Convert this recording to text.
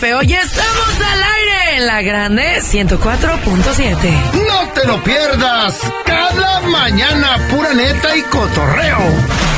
feo. Ya estamos al aire en la grande 104.7. No te lo pierdas. Cada mañana, pura neta y cotorreo.